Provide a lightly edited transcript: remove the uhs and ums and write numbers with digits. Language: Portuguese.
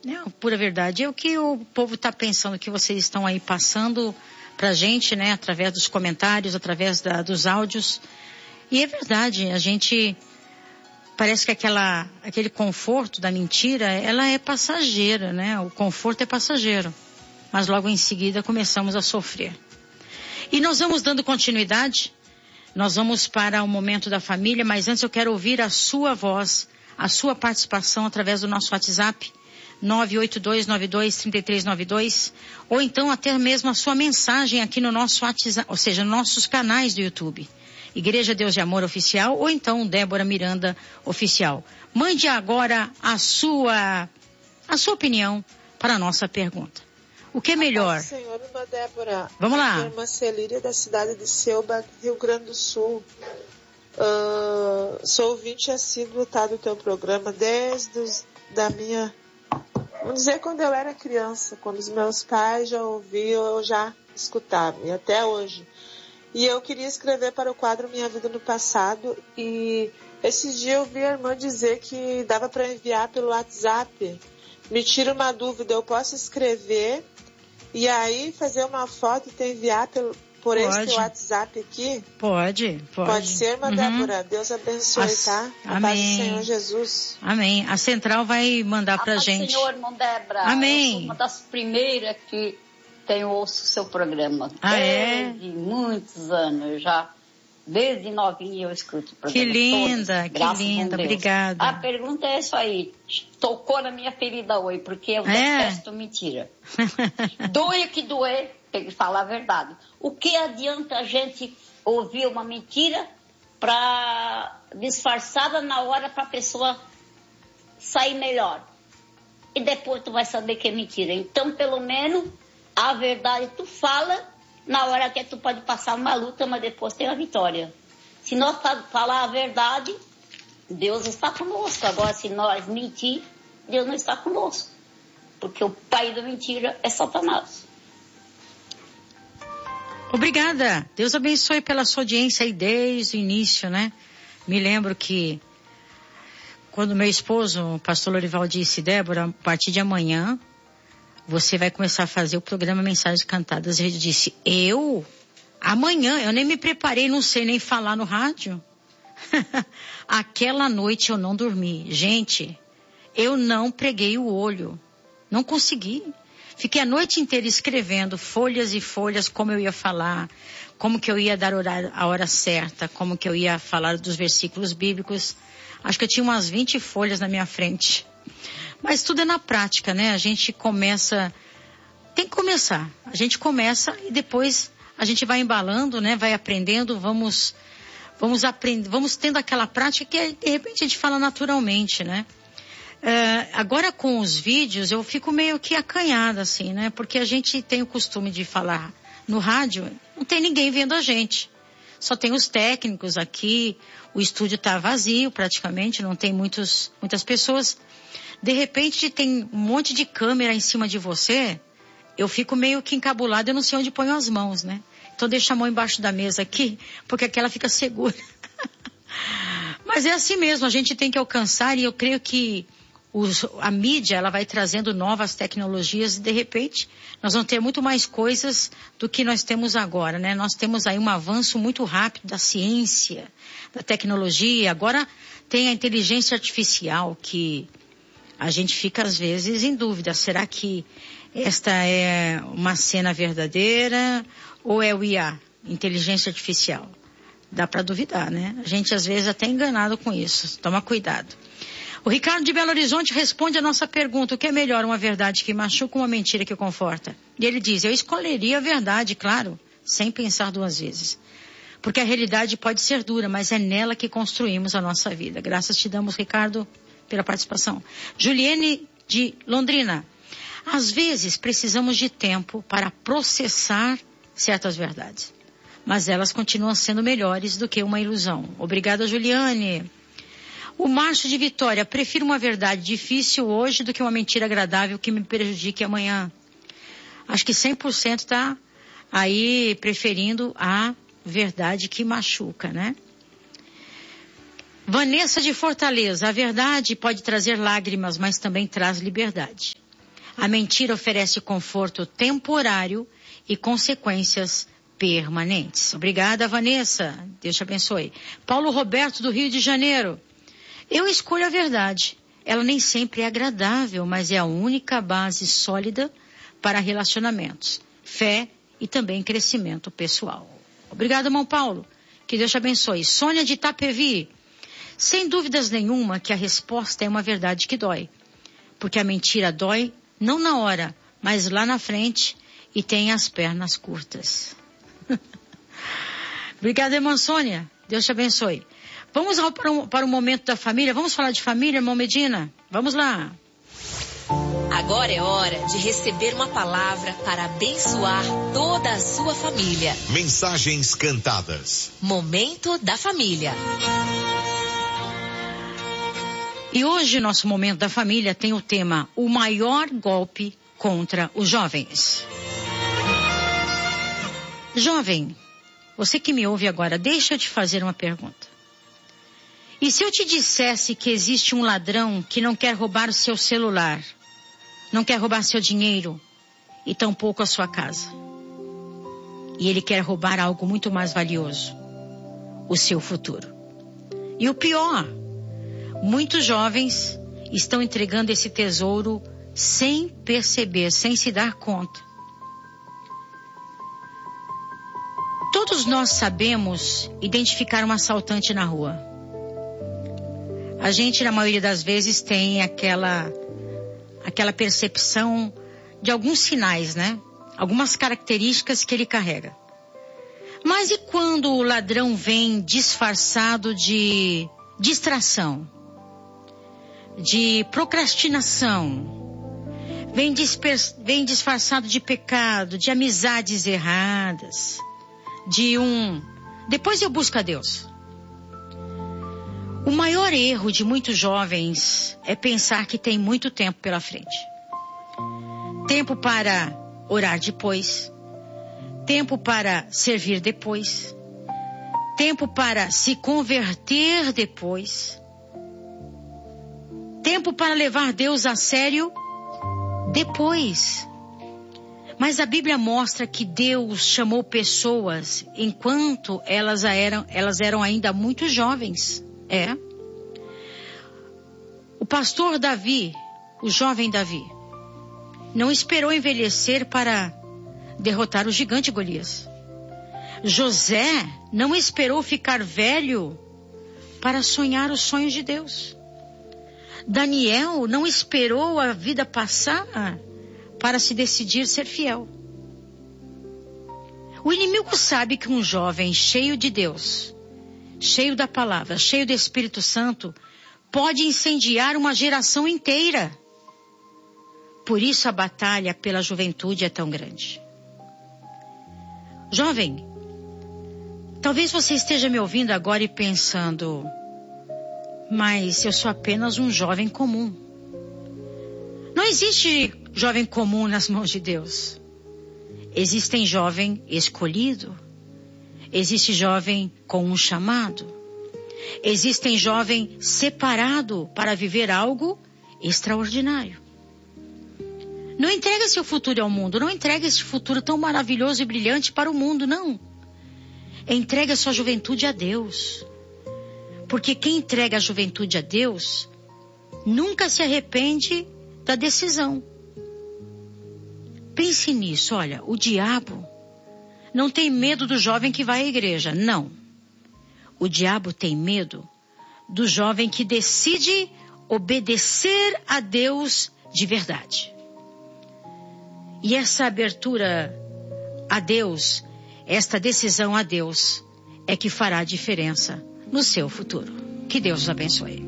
Não, pura verdade. É o que o povo está pensando, que vocês estão aí passando pra gente, né? Através dos comentários, através dos áudios. E é verdade, a gente... Parece que aquele conforto da mentira, ela é passageira, né? O conforto é passageiro. Mas logo em seguida começamos a sofrer. E nós vamos dando continuidade. Nós vamos para o momento da família, mas antes eu quero ouvir a sua voz, a sua participação através do nosso WhatsApp, 982923392, ou então até mesmo a sua mensagem aqui no nosso WhatsApp, ou seja, nossos canais do YouTube. Igreja Deus de Amor Oficial, ou então Débora Miranda Oficial. Mande agora a sua opinião para a nossa pergunta. O que é melhor? Senhor, irmã Débora. Vamos lá. Aqui, irmã Celíria, da cidade de Selba, Rio Grande do Sul. Sou ouvinte assíduo, tá, do teu programa da minha... Vamos dizer, quando eu era criança, quando os meus pais já ouviam, eu já escutava, e até hoje. E eu queria escrever para o quadro Minha Vida no Passado, e esses dias eu vi a irmã dizer que dava para enviar pelo WhatsApp. Me tira uma dúvida, eu posso escrever e aí fazer uma foto e te enviar por esse WhatsApp aqui? Pode. Pode ser, irmã Débora. Deus abençoe, tá? A paz do Senhor Jesus. Amém. A central vai mandar pra gente. Senhor, irmã Débora. Amém. Eu sou uma das primeiras que ouço o seu programa. Desde muitos anos já. Desde novinha eu escuto o programa. Que linda, que linda. Obrigada. A pergunta é isso aí. Tocou na minha ferida hoje, porque eu detesto mentira. Doe o que doer, tem que falar a verdade. O que adianta a gente ouvir uma mentira disfarçada na hora para a pessoa sair melhor? E depois tu vai saber que é mentira. Então, pelo menos, a verdade tu fala, na hora que tu pode passar uma luta, mas depois tem a vitória. Se nós falar a verdade, Deus está conosco. Agora, se nós mentir, Deus não está conosco. Porque o pai da mentira é Satanás. Obrigada. Deus abençoe pela sua audiência aí desde o início, né? Me lembro que quando meu esposo, o pastor Lorival, disse, Débora, a partir de amanhã, você vai começar a fazer o programa Mensagens Cantadas. Ele disse, amanhã, eu nem me preparei, não sei nem falar no rádio. Aquela noite eu não dormi. Gente, eu não preguei o olho. Não consegui. Fiquei a noite inteira escrevendo folhas e folhas, como eu ia falar, como que eu ia dar a hora certa, como que eu ia falar dos versículos bíblicos. Acho que eu tinha umas 20 folhas na minha frente. Mas tudo é na prática, né? A gente começa... Tem que começar. A gente começa e depois a gente vai embalando, né? Vai aprendendo, vamos tendo aquela prática que de repente a gente fala naturalmente, né? Agora com os vídeos eu fico meio que acanhada, assim, né? Porque a gente tem o costume de falar no rádio, não tem ninguém vendo a gente. Só tem os técnicos aqui, o estúdio tá vazio praticamente, não tem muitas pessoas. De repente tem um monte de câmera em cima de você, eu fico meio que encabulada, eu não sei onde ponho as mãos, né? Então deixa a mão embaixo da mesa aqui, porque aquela fica segura. Mas é assim mesmo, a gente tem que alcançar, e eu creio que a mídia, ela vai trazendo novas tecnologias e de repente nós vamos ter muito mais coisas do que nós temos agora, né? Nós temos aí um avanço muito rápido da ciência, da tecnologia. Agora tem a inteligência artificial, que a gente fica às vezes em dúvida. Será que esta é uma cena verdadeira ou é o IA, inteligência artificial? Dá para duvidar, né? A gente às vezes até é enganado com isso. Toma cuidado. O Ricardo de Belo Horizonte responde a nossa pergunta: o que é melhor, uma verdade que machuca ou uma mentira que conforta? E ele diz: eu escolheria a verdade, claro, sem pensar duas vezes. Porque a realidade pode ser dura, mas é nela que construímos a nossa vida. Graças te damos, Ricardo, pela participação. Juliane de Londrina: às vezes precisamos de tempo para processar certas verdades, mas elas continuam sendo melhores do que uma ilusão. Obrigada, Juliane. O Márcio de Vitória: prefiro uma verdade difícil hoje do que uma mentira agradável que me prejudique amanhã. Acho que 100% está aí preferindo a verdade que machuca, né? Vanessa de Fortaleza: a verdade pode trazer lágrimas, mas também traz liberdade. A mentira oferece conforto temporário e consequências permanentes. Obrigada, Vanessa. Deus te abençoe. Paulo Roberto, do Rio de Janeiro. Eu escolho a verdade. Ela nem sempre é agradável, mas é a única base sólida para relacionamentos, fé e também crescimento pessoal. Obrigada, irmão Paulo. Que Deus te abençoe. Sônia de Itapevi. Sem dúvidas nenhuma que a resposta é uma verdade que dói. Porque a mentira dói não na hora, mas lá na frente e tem as pernas curtas. Obrigada, irmã Sônia. Deus te abençoe. Vamos para o momento da família. Vamos falar de família, irmão Medina? Vamos lá. Agora é hora de receber uma palavra para abençoar toda a sua família. Mensagens cantadas. Momento da família. E hoje nosso Momento da Família tem o tema O Maior Golpe contra os Jovens. Jovem, você que me ouve agora, deixa eu te fazer uma pergunta. E se eu te dissesse que existe um ladrão que não quer roubar o seu celular, não quer roubar seu dinheiro e tampouco a sua casa? E ele quer roubar algo muito mais valioso, o seu futuro. E o pior, muitos jovens estão entregando esse tesouro sem perceber, sem se dar conta. Todos nós sabemos identificar um assaltante na rua. A gente, na maioria das vezes, tem aquela percepção de alguns sinais, né? Algumas características que ele carrega. Mas e quando o ladrão vem disfarçado de distração, de procrastinação, vem disfarçado de pecado, de amizades erradas, depois eu busco a Deus. O maior erro de muitos jovens é pensar que tem muito tempo pela frente. Tempo para orar depois, tempo para servir depois, tempo para se converter depois, tempo para levar Deus a sério depois. Mas a Bíblia mostra que Deus chamou pessoas enquanto elas eram ainda muito jovens. O pastor Davi, o jovem Davi, não esperou envelhecer para derrotar o gigante Golias. José não esperou ficar velho para sonhar os sonhos de Deus. Daniel não esperou a vida passar para se decidir ser fiel. O inimigo sabe que um jovem cheio de Deus, cheio da palavra, cheio do Espírito Santo, pode incendiar uma geração inteira. Por isso a batalha pela juventude é tão grande. Jovem, talvez você esteja me ouvindo agora e pensando, mas eu sou apenas um jovem comum. Não existe jovem comum nas mãos de Deus. Existem jovem escolhido. Existe jovem com um chamado. Existem jovem separado para viver algo extraordinário. Não entregue seu futuro ao mundo. Não entregue esse futuro tão maravilhoso e brilhante para o mundo, não. Entregue a sua juventude a Deus. Porque quem entrega a juventude a Deus nunca se arrepende da decisão. Pense nisso, olha, o diabo não tem medo do jovem que vai à igreja, não. O diabo tem medo do jovem que decide obedecer a Deus de verdade. E essa abertura a Deus, esta decisão a Deus, é que fará a diferença no seu futuro. Que Deus os abençoe.